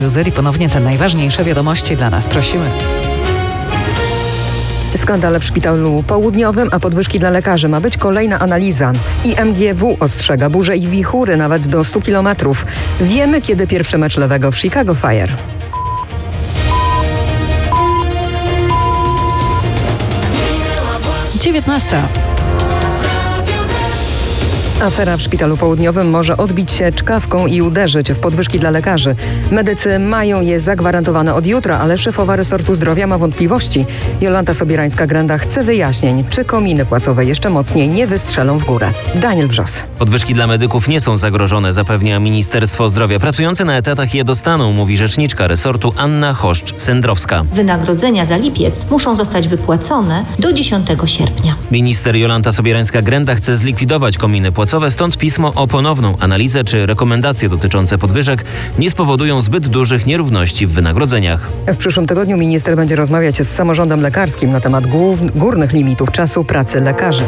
I ponownie te najważniejsze wiadomości dla nas prosimy. Skandale w szpitalu południowym, a podwyżki dla lekarzy. Ma być kolejna analiza. IMGW ostrzega burze i wichury nawet do 100 km. Wiemy, kiedy pierwszy mecz Lewego w Chicago Fire. Dziewiętnasta. Afera w szpitalu południowym może odbić się czkawką i uderzyć w podwyżki dla lekarzy. Medycy mają je zagwarantowane od jutra, ale szefowa resortu zdrowia ma wątpliwości. Jolanta Sobirańska-Grenda chce wyjaśnień, czy kominy płacowe jeszcze mocniej nie wystrzelą w górę. Daniel Wrzos. Podwyżki dla medyków nie są zagrożone, zapewnia Ministerstwo Zdrowia. Pracujący na etatach je dostaną, mówi rzeczniczka resortu Anna Choszcz-Sendrowska. Wynagrodzenia za lipiec muszą zostać wypłacone do 10 sierpnia. Minister Jolanta Sobirańska-Grenda chce zlikwidować kominy płacowe, stąd pismo o ponowną analizę czy rekomendacje dotyczące podwyżek nie spowodują zbyt dużych nierówności w wynagrodzeniach. W przyszłym tygodniu minister będzie rozmawiać z samorządem lekarskim na temat górnych limitów czasu pracy lekarzy.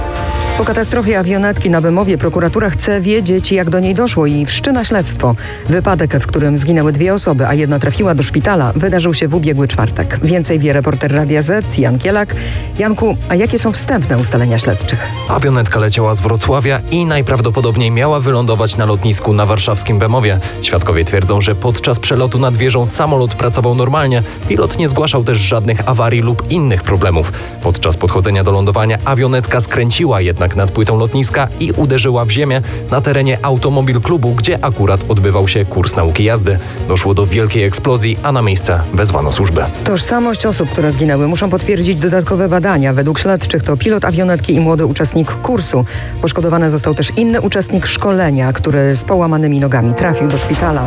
Po katastrofie awionetki na Bemowie prokuratura chce wiedzieć, jak do niej doszło i wszczyna śledztwo. Wypadek, w którym zginęły 2 osoby, a jedna trafiła do szpitala, wydarzył się w ubiegły czwartek. Więcej wie reporter Radia Z, Jan Kielak. Janku, a jakie są wstępne ustalenia śledczych? Awionetka leciała z Wrocławia i najprawdopodobniej miała wylądować na lotnisku na warszawskim Bemowie. Świadkowie twierdzą, że podczas przelotu nad wieżą samolot pracował normalnie. Pilot nie zgłaszał też żadnych awarii lub innych problemów. Podczas podchodzenia do lądowania awionetka skręciła jednak nad płytą lotniska i uderzyła w ziemię na terenie Automobil Klubu, gdzie akurat odbywał się kurs nauki jazdy. Doszło do wielkiej eksplozji, a na miejsce wezwano służbę. Tożsamość osób, które zginęły, muszą potwierdzić dodatkowe badania. Według śledczych to pilot awionetki i młody uczestnik kursu. Poszkodowany został też inny uczestnik szkolenia, który z połamanymi nogami trafił do szpitala.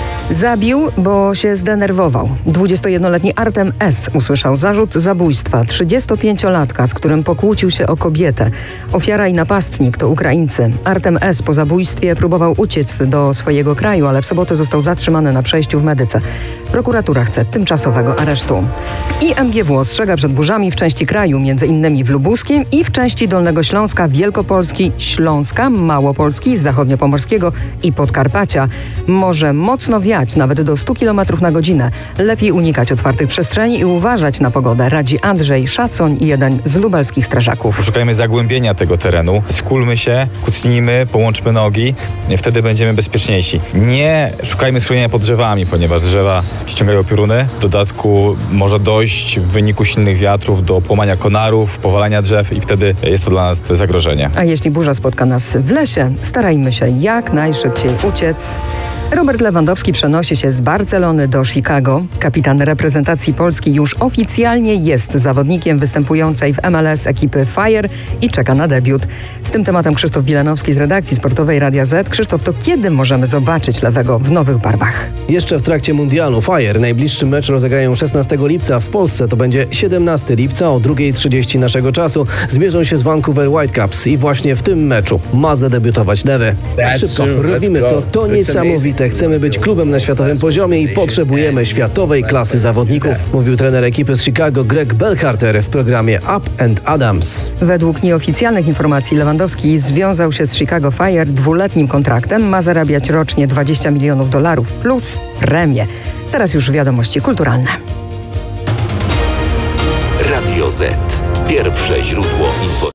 Zabił, bo się zdenerwował. 21-letni Artem S. usłyszał zarzut zabójstwa 35-latka, z którym pokłócił się o kobietę. Ofiara i napastnik to Ukraińcy. Artem S. po zabójstwie próbował uciec do swojego kraju, ale w sobotę został zatrzymany na przejściu w Medyce. Prokuratura chce tymczasowego aresztu. IMGW ostrzega przed burzami w części kraju, między innymi w Lubuskiem i w części Dolnego Śląska, Wielkopolski, Śląska, Małopolski, Zachodniopomorskiego i Podkarpacia. Może mocno wiać nawet do 100 km na godzinę. Lepiej unikać otwartych przestrzeni i uważać na pogodę, radzi Andrzej Szacoń, jeden z lubelskich strażaków. Poszukajmy zagłębienia tego terenu, skulmy się, kucnijmy, połączmy nogi, wtedy będziemy bezpieczniejsi. Nie szukajmy schronienia pod drzewami, ponieważ drzewa ściągają pioruny. W dodatku może dojść w wyniku silnych wiatrów do połamania konarów, powalania drzew i wtedy jest to dla nas zagrożenie. A jeśli burza spotka nas w lesie, starajmy się jak najszybciej uciec. Robert Lewandowski przenosi się z Barcelony do Chicago. Kapitan reprezentacji Polski już oficjalnie jest zawodnikiem występującej w MLS ekipy Fire i czeka na debiut. Z tym tematem Krzysztof Wilanowski z redakcji sportowej Radia Z. Krzysztof, to kiedy możemy zobaczyć Lewego w nowych barwach? Jeszcze w trakcie mundialu. Fire najbliższy mecz rozegrają 16 lipca. W Polsce to będzie 17 lipca o 2:30 naszego czasu. Zmierzą się z Vancouver Whitecaps i właśnie w tym meczu ma zadebiutować Lewy. Tak szybko, robimy to niesamowite. Chcemy być klubem na światowym poziomie i potrzebujemy światowej klasy zawodników, mówił trener ekipy z Chicago Greg Belharter w programie Up and Adams. Według nieoficjalnych informacji Lewandowski związał się z Chicago Fire 2-letnim kontraktem. Ma zarabiać rocznie $20 milionów plus premię. Teraz już wiadomości kulturalne. Radio Z. Pierwsze źródło informacji.